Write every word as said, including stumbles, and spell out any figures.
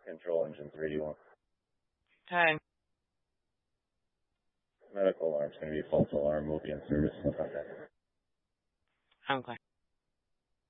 Control engine three, do you want? ten. Medical alarm's going to be false alarm. We'll be in service. No contact. Okay.